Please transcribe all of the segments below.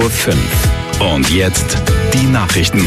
5. Und jetzt die Nachrichten.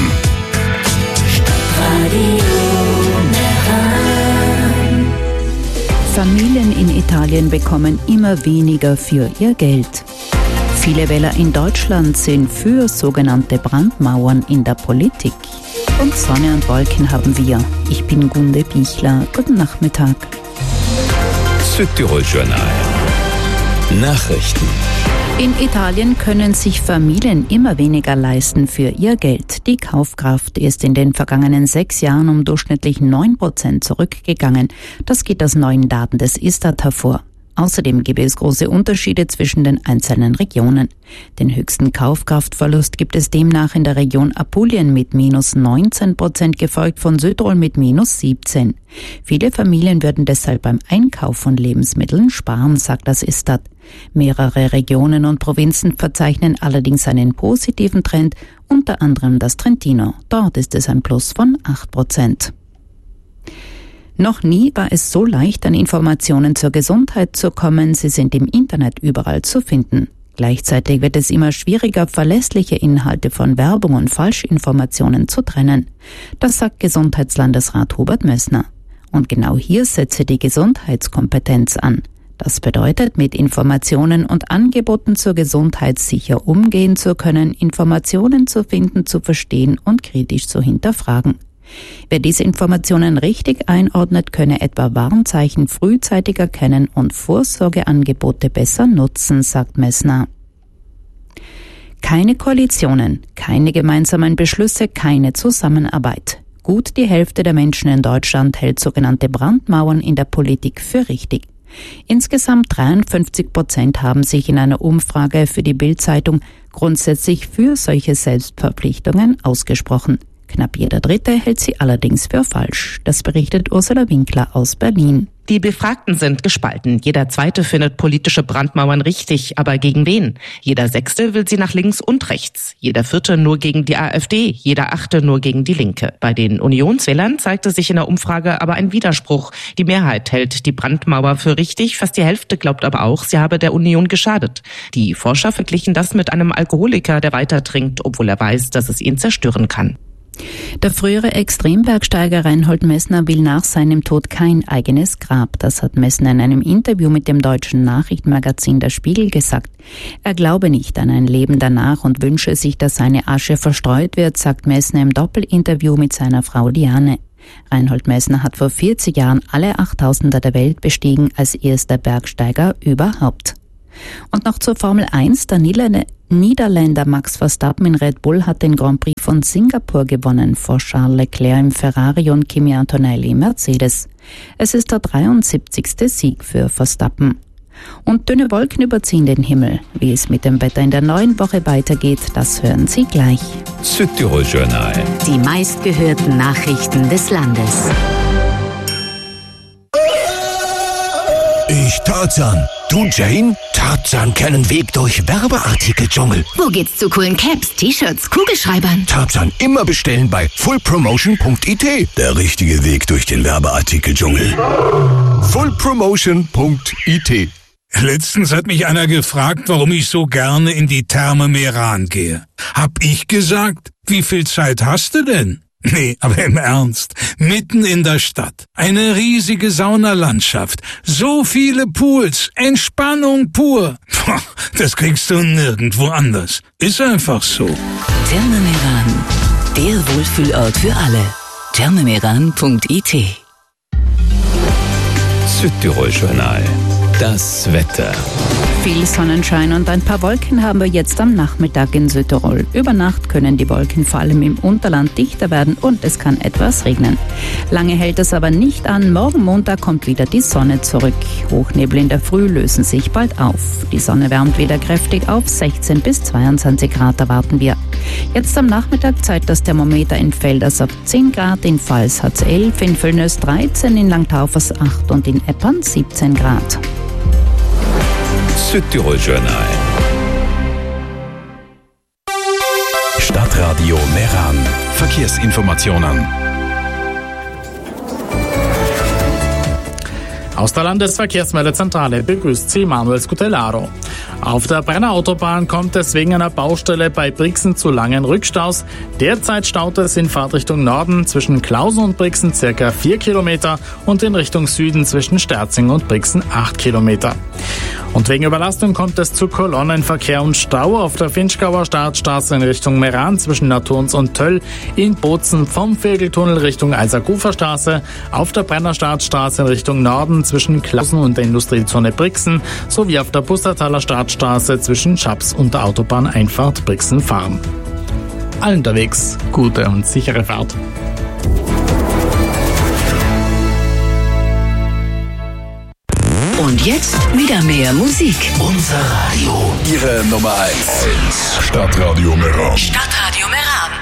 Familien in Italien bekommen immer weniger für ihr Geld. Viele Wähler in Deutschland sind für sogenannte Brandmauern in der Politik. Und Sonne und Wolken haben wir. Ich bin Gunde Bichler. Guten Nachmittag. Südtirol Journal. Nachrichten. In Italien können sich Familien immer weniger leisten für ihr Geld. Die Kaufkraft ist in den vergangenen 6 Jahren um durchschnittlich 9% zurückgegangen. Das geht aus neuen Daten des Istat hervor. Außerdem gäbe es große Unterschiede zwischen den einzelnen Regionen. Den höchsten Kaufkraftverlust gibt es demnach in der Region Apulien mit minus 19%, gefolgt von Südtirol mit minus 17%. Viele Familien würden deshalb beim Einkauf von Lebensmitteln sparen, sagt das Istat. Mehrere Regionen und Provinzen verzeichnen allerdings einen positiven Trend, unter anderem das Trentino. Dort ist es ein Plus von 8%. Noch nie war es so leicht, an Informationen zur Gesundheit zu kommen. Sie sind im Internet überall zu finden. Gleichzeitig wird es immer schwieriger, verlässliche Inhalte von Werbung und Falschinformationen zu trennen. Das sagt Gesundheitslandesrat Hubert Mössner. Und genau hier setze die Gesundheitskompetenz an. Das bedeutet, mit Informationen und Angeboten zur Gesundheit sicher umgehen zu können, Informationen zu finden, zu verstehen und kritisch zu hinterfragen. Wer diese Informationen richtig einordnet, könne etwa Warnzeichen frühzeitig erkennen und Vorsorgeangebote besser nutzen, sagt Mössner. Keine Koalitionen, keine gemeinsamen Beschlüsse, keine Zusammenarbeit. Gut die Hälfte der Menschen in Deutschland hält sogenannte Brandmauern in der Politik für richtig. Insgesamt 53% haben sich in einer Umfrage für die Bild-Zeitung grundsätzlich für solche Selbstverpflichtungen ausgesprochen. Knapp jeder Dritte hält sie allerdings für falsch. Das berichtet Ursula Winkler aus Berlin. Die Befragten sind gespalten. Jeder Zweite findet politische Brandmauern richtig, aber gegen wen? Jeder Sechste will sie nach links und rechts. Jeder Vierte nur gegen die AfD, jeder Achte nur gegen die Linke. Bei den Unionswählern zeigte sich in der Umfrage aber ein Widerspruch. Die Mehrheit hält die Brandmauer für richtig, fast die Hälfte glaubt aber auch, sie habe der Union geschadet. Die Forscher verglichen das mit einem Alkoholiker, der weiter trinkt, obwohl er weiß, dass es ihn zerstören kann. Der frühere Extrembergsteiger Reinhold Messner will nach seinem Tod kein eigenes Grab. Das hat Messner in einem Interview mit dem deutschen Nachrichtenmagazin Der Spiegel gesagt. Er glaube nicht an ein Leben danach und wünsche sich, dass seine Asche verstreut wird, sagt Messner im Doppelinterview mit seiner Frau Liane. Reinhold Messner hat vor 40 Jahren alle 8000er der Welt bestiegen, als erster Bergsteiger überhaupt. Und noch zur Formel 1. Der Niederländer Max Verstappen in Red Bull hat den Grand Prix von Singapur gewonnen, vor Charles Leclerc im Ferrari und Kimi Antonelli im Mercedes. Es ist der 73. Sieg für Verstappen. Und dünne Wolken überziehen den Himmel. Wie es mit dem Wetter in der neuen Woche weitergeht, das hören Sie gleich. Südtirol Journal. Die meistgehörten Nachrichten des Landes. Ich Tarzan. Du Jane? Tarzan kennen Weg durch Werbeartikel-Dschungel. Wo geht's zu coolen Caps, T-Shirts, Kugelschreibern? Tarzan immer bestellen bei fullpromotion.it. Der richtige Weg durch den Werbeartikel-Dschungel. fullpromotion.it. Letztens hat mich einer gefragt, warum ich so gerne in die Therme Meran gehe. Hab ich gesagt, wie viel Zeit hast du denn? Nee, aber im Ernst, mitten in der Stadt, eine riesige Saunalandschaft, so viele Pools, Entspannung pur. Das kriegst du nirgendwo anders. Ist einfach so. Therme Meran, der Wohlfühlort für alle. thermemeran.it. Südtirol Journal. Das Wetter. Viel Sonnenschein und ein paar Wolken haben wir jetzt am Nachmittag in Südtirol. Über Nacht können die Wolken vor allem im Unterland dichter werden und es kann etwas regnen. Lange hält es aber nicht an. Morgen Montag kommt wieder die Sonne zurück. Hochnebel in der Früh lösen sich bald auf. Die Sonne wärmt wieder kräftig auf. 16 bis 22 Grad erwarten wir. Jetzt am Nachmittag zeigt das Thermometer in Velders auf 10 Grad, in Pfalz hat es 11, in Völlnös 13, in Langtaufers 8 und in Eppern 17 Grad. Südtirol Journal. Stadtradio Meran. Verkehrsinformationen. Aus der Landesverkehrsmeldezentrale begrüßt Sie Manuel Scutellaro. Auf der Brenner Autobahn kommt es wegen einer Baustelle bei Brixen zu langen Rückstaus. Derzeit staut es in Fahrtrichtung Norden zwischen Klausen und Brixen ca. 4 Kilometer und in Richtung Süden zwischen Sterzing und Brixen 8 Kilometer. Und wegen Überlastung kommt es zu Kolonnenverkehr und Stau auf der Finchgauer Startstraße in Richtung Meran zwischen Naturns und Töll, in Bozen vom Vögeltunnel Richtung Eisaguferstraße, auf der Brenner Startstraße in Richtung Norden zwischen Klausen und der Industriezone Brixen sowie auf der Pustertaler Startstraße zwischen Schaps und der Autobahneinfahrt Brixen-Farm. Allen unterwegs gute und sichere Fahrt. Und jetzt wieder mehr Musik. Unser Radio. Ihre Nummer 1. Stadtradio Meran. Stadtradio Meran.